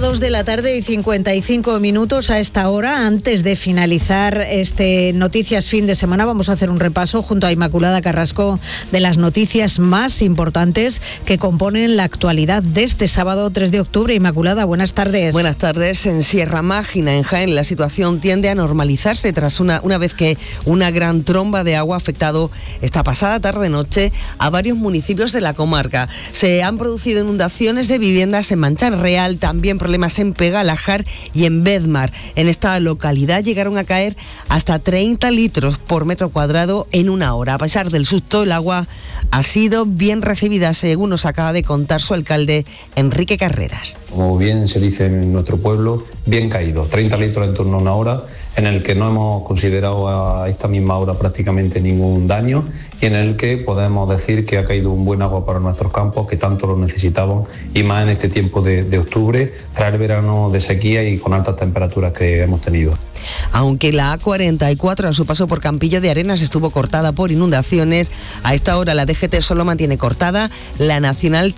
2 de la tarde y 55 minutos a esta hora. Antes de finalizar este Noticias Fin de Semana, vamos a hacer un repaso junto a Inmaculada Carrasco de las noticias más importantes que componen la actualidad de este sábado 3 de octubre. Inmaculada, buenas tardes. Buenas tardes. En Sierra Mágina, en Jaén, la situación tiende a normalizarse tras una vez que una gran tromba de agua ha afectado esta pasada tarde-noche a varios municipios de la comarca. Se han producido inundaciones de viviendas en Manchán Real, también problemas en Pegalajar y en Bedmar. En esta localidad llegaron a caer hasta 30 litros por metro cuadrado en una hora. A pesar del susto, el agua ha sido bien recibida, según nos acaba de contar su alcalde, Enrique Carreras. Como bien se dice en nuestro pueblo, bien caído, 30 litros en torno a una hora, en el que no hemos considerado a esta misma hora prácticamente ningún daño y en el que podemos decir que ha caído un buen agua para nuestros campos, que tanto lo necesitaban, y más en este tiempo de octubre, tras el verano de sequía y con altas temperaturas que hemos tenido. Aunque la A44 a su paso por Campillo de Arenas estuvo cortada por inundaciones, a esta hora la DGT solo mantiene cortada la Nacional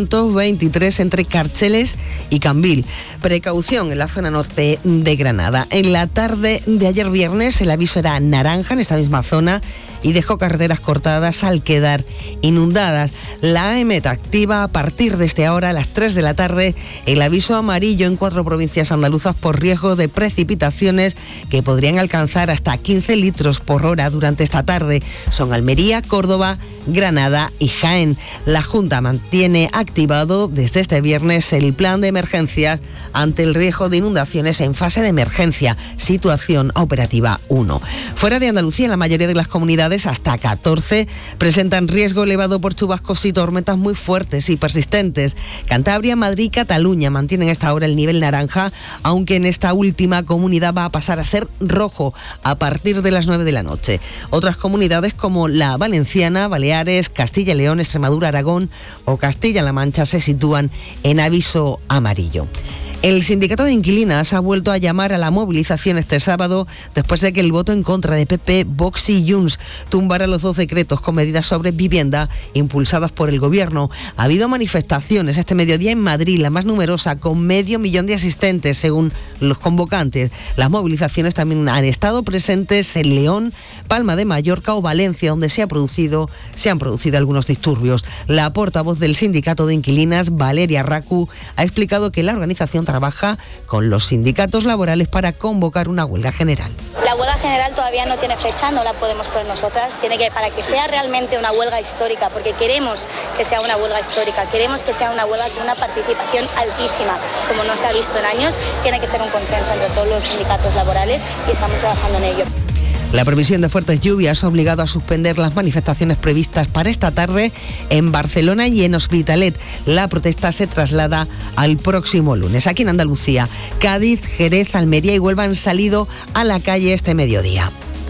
323 entre Carcheles y Cambil. Precaución en la zona norte de Granada. En la tarde de ayer viernes el aviso era naranja en esta misma zona y dejó carreteras cortadas al quedar inundadas. La AEMET activa a partir de esta hora, a las 3 de la tarde, el aviso amarillo en 4 provincias andaluzas por riesgo de precipitaciones que podrían alcanzar hasta 15 litros por hora durante esta tarde. Son Almería, Córdoba, Granada y Jaén. La Junta mantiene activado desde este viernes el plan de emergencias ante el riesgo de inundaciones en fase de emergencia, situación operativa 1. Fuera de Andalucía, la mayoría de las comunidades, hasta 14, presentan riesgo elevado por chubascos y tormentas muy fuertes y persistentes. Cantabria, Madrid y Cataluña mantienen hasta ahora el nivel naranja, aunque en esta última comunidad va a pasar a ser rojo a partir de las 9 de la noche. Otras comunidades como la Valenciana, Baleares, Castilla y León, Extremadura, Aragón o Castilla-La Mancha se sitúan en aviso amarillo. El sindicato de inquilinas ha vuelto a llamar a la movilización este sábado después de que el voto en contra de PP, Vox y Junts tumbara los 2 decretos con medidas sobre vivienda impulsadas por el gobierno. Ha habido manifestaciones este mediodía en Madrid, la más numerosa, con 500.000 de asistentes según los convocantes. Las movilizaciones también han estado presentes en León, Palma de Mallorca o Valencia, donde se han producido algunos disturbios. La portavoz del sindicato de inquilinas, Valeria Racu, ha explicado que la organización trabaja con los sindicatos laborales para convocar una huelga general. La huelga general todavía no tiene fecha, no la podemos poner nosotras, para que sea realmente una huelga histórica, porque queremos que sea una huelga histórica, queremos que sea una huelga con una participación altísima, como no se ha visto en años. Tiene que ser un consenso entre todos los sindicatos laborales y estamos trabajando en ello. La previsión de fuertes lluvias ha obligado a suspender las manifestaciones previstas para esta tarde en Barcelona y en Hospitalet. La protesta se traslada al próximo lunes. Aquí en Andalucía, Cádiz, Jerez, Almería y Huelva han salido a la calle este mediodía.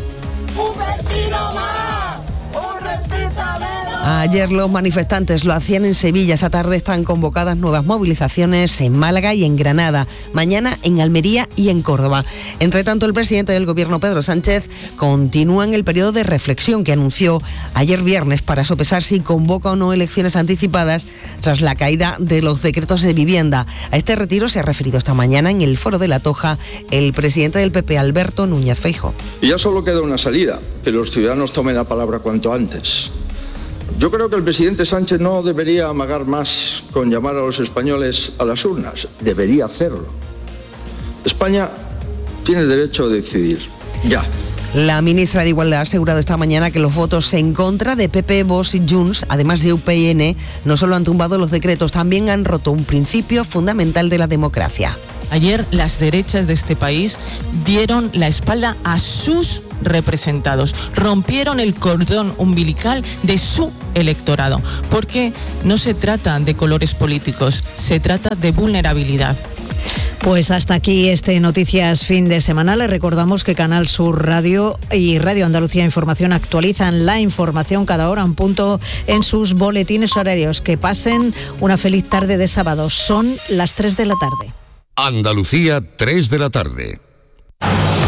Ayer los manifestantes lo hacían en Sevilla. Esta tarde están convocadas nuevas movilizaciones en Málaga y en Granada. Mañana en Almería y en Córdoba. Entre tanto, el presidente del Gobierno, Pedro Sánchez, continúa en el periodo de reflexión que anunció ayer viernes para sopesar si convoca o no elecciones anticipadas tras la caída de los decretos de vivienda. A este retiro se ha referido esta mañana en el Foro de La Toja el presidente del PP, Alberto Núñez Feijóo. Y ya solo queda una salida, que los ciudadanos tomen la palabra cuanto antes. Yo creo que el presidente Sánchez no debería amagar más con llamar a los españoles a las urnas. Debería hacerlo. España tiene derecho a decidir. Ya. La ministra de Igualdad ha asegurado esta mañana que los votos en contra de PP, Vox y Junts, además de UPyN, no solo han tumbado los decretos, también han roto un principio fundamental de la democracia. Ayer las derechas de este país dieron la espalda a sus representados, rompieron el cordón umbilical de su electorado, porque no se trata de colores políticos, se trata de vulnerabilidad. Pues hasta aquí este Noticias Fin de Semana. Les recordamos que Canal Sur Radio y Radio Andalucía Información actualizan la información cada hora en punto en sus boletines horarios. Que pasen una feliz tarde de sábado. Son las 3 de la tarde. Andalucía, 3 de la tarde.